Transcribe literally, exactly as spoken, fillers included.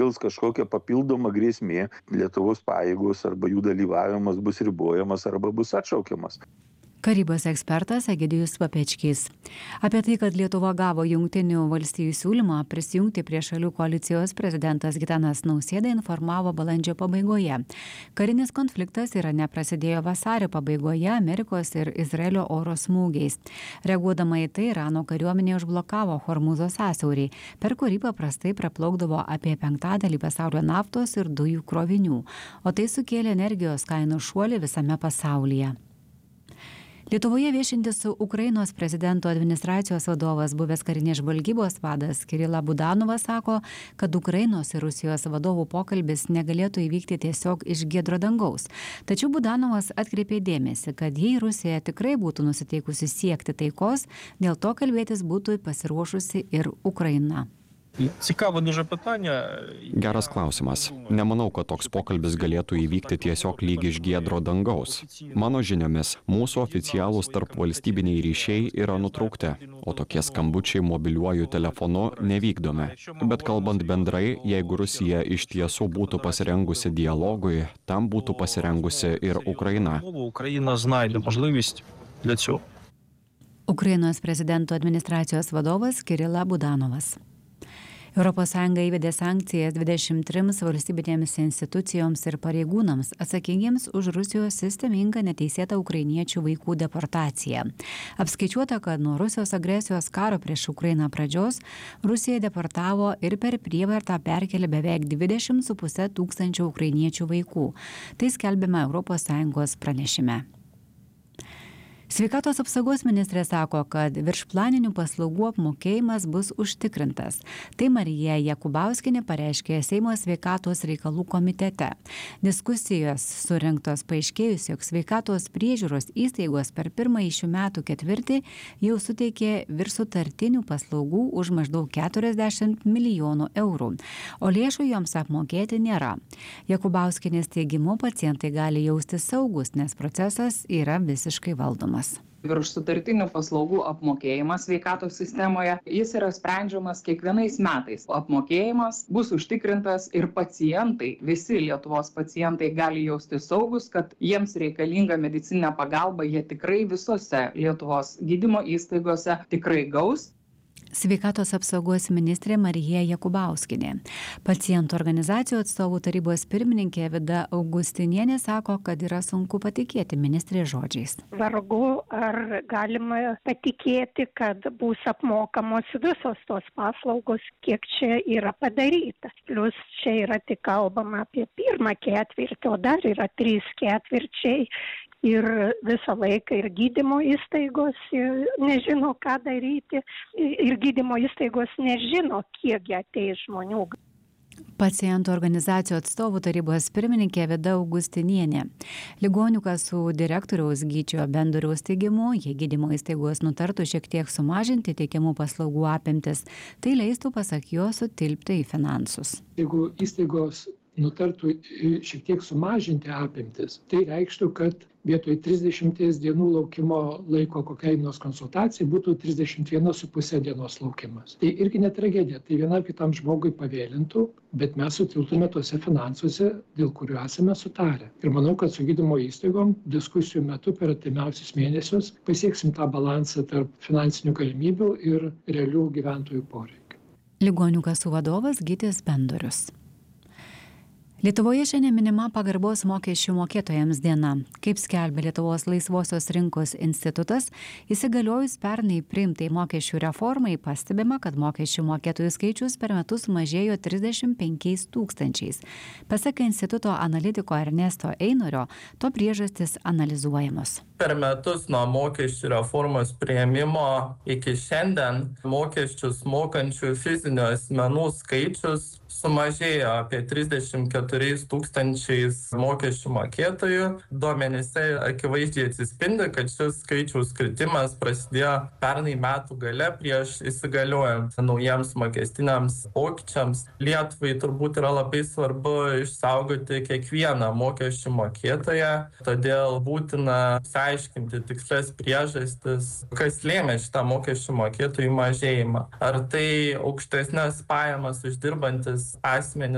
iškils kažkokia papildoma grėsmė, Lietuvos pajėgos arba jų dalyvavimas bus ribojamas arba bus atšaukiamas. Karybos ekspertas Egidijus Papečkys. Apie tai, kad Lietuva gavo Jungtinių valstijų siūlymą prisijungti prie šalių koalicijos, prezidentas Gitanas Nausėda informavo balandžio pabaigoje. Karinis konfliktas Irane prasidėjo vasario pabaigoje Amerikos ir Izraelio oro smūgiais. Reaguodama į tai, Irano kariuomenė užblokavo Hormūzo sąsiaurį, per kurį paprastai praplaukdavo apie penktadalį pasaulio naftos ir dujų krovinių, o tai sukėlė energijos kainų šuolį visame pasaulyje. Lietuvoje viešintis su Ukrainos prezidento administracijos vadovas, buvęs karinės žvalgybos vadas Kirila Budanovas sako, kad Ukrainos ir Rusijos vadovų pokalbis negalėtų įvykti tiesiog iš giedro dangaus. Tačiau Budanovas atkreipė dėmesį, kad jei Rusija tikrai būtų nusiteikusi siekti taikos, dėl to kalbėtis būtų pasiruošusi ir Ukraina. Цікаве дуже питання. Geras klausimas. Nemanau, kad toks pokalbis galėtų įvykti tiesiog lyg iš giedro dangaus. Mano žiniomis, mūsų oficialūs tarpvalstybiniai ryšiai yra nutraukti, o tokie skambučiai mobiliuoju telefonu nevykdomi. Bet kalbant bendrai, jeigu Rusija iš tiesų būtų pasirengusi dialogui, tam būtų pasirengusi ir Ukraina. Україна знайде можливість для цього. Ukrainos prezidento administracijos vadovas Kirila Budanovas. Europos Sąjunga įvedė sankcijas dvidešimt trims valstybinėms institucijoms ir pareigūnams atsakingiems už Rusijos sistemingą neteisėtą ukrainiečių vaikų deportaciją. Apskaičiuota, kad nuo Rusijos agresijos karo prieš Ukrainą pradžios Rusija deportavo ir per prievartą perkelė beveik dvidešimt su puse tūkstančių ukrainiečių vaikų. Tai skelbiama Europos Sąjungos pranešime. Sveikatos apsaugos ministrė sako, kad viršplaninių paslaugų apmokėjimas bus užtikrintas. Tai Marija Jakubauskienė pareiškė Seimo sveikatos reikalų komitete. Diskusijos surinktos paaiškėjus, jog sveikatos priežiūros įstaigos per pirmąjį šių metų ketvirtį jau suteikė viršsutartinių paslaugų už maždaug keturiasdešimt milijonų eurų, o lėšų joms apmokėti nėra. Jakubauskienės teigimu pacientai gali jaustis saugus, nes procesas yra visiškai valdomas. Viršsutartinių paslaugų apmokėjimas sveikatos sistemoje, jis yra sprendžiamas kiekvienais metais. Apmokėjimas bus užtikrintas ir pacientai, visi Lietuvos pacientai gali jaustis saugus, kad jiems reikalinga medicininė pagalba, jie tikrai visose Lietuvos gydymo įstaigose tikrai gaus. Sveikatos apsaugos ministrė Marija Jakubauskienė. Pacientų organizacijų atstovų tarybos pirmininkė Vida Augustinienė sako, kad yra sunku patikėti ministrės žodžiais. Vargu ar galima patikėti, kad bus apmokamos visos tos paslaugos, kiek čia yra padaryta. Plius čia yra tik kalbama apie pirmą ketvirtį, o dar yra trys ketvirčiai. Ir visą laiką ir gydymo įstaigos nežino, ką daryti, ir gydymo įstaigos nežino, kiek ateis žmonių. Pacientų organizacijų atstovų tarybos pirmininkė Vida Augustinienė. Ligonių kasų direktoriaus Gyčio Bendoriaus teigimu, jei gydymo įstaigos nutartų šiek tiek sumažinti teikiamų paslaugų apimtis, tai leistų, pasak jo, sutilpti į finansus. Jeigu įstaigos nutartų šiek tiek sumažinti apimtis, tai reikštų, kad vietoj trisdešimties dienų laukimo laiko kokiai nors konsultacijai būtų trisdešimt viena su puse dienos laukimas. Tai irgi ne tragedija, tai vienam kitam žmogui pavėlintų, bet mes sutiltume tuose finansuose, dėl kurių esame sutarę. Ir manau, kad su gydymo įstaigom diskusijų metu per artimiausius mėnesius pasieksim tą balansą tarp finansinių galimybių ir realių gyventojų poreikių. Ligonių kasų vadovas Gytis Bendorius. Lietuvoje šiandien minima pagarbos mokesčių mokėtojams diena. Kaip skelbia Lietuvos laisvosios rinkos institutas, įsigaliojus pernai priimtai mokesčių reformai, pastebima, kad mokesčių mokėtojų skaičius per metus mažėjo trisdešimt penkiais tūkstančiais. Pasak instituto analitiko Ernesto Einorio, to priežastis analizuojamos. Per metus nuo mokesčių reformos priėmimo iki šiandien mokesčius mokančių fizinių asmenų skaičius sumažėjo apie trisdešimt keturiais tūkstančiais mokesčių mokėtojų. Duomenyse akivaizdžiai atsispindi, kad šis skaičiaus kritimas prasidėjo pernai metų gale prieš įsigaliojant naujiems mokestiniams pokyčiams. Lietuvai turbūt yra labai svarbu išsaugoti kiekvieną mokesčių mokėtoją, todėl būtina aiškinti tikslias priežastis, kas lėmė šitą mokesčių mokėtojų mažėjimą. Ar tai aukštesnės pajamas uždirbantis asmenys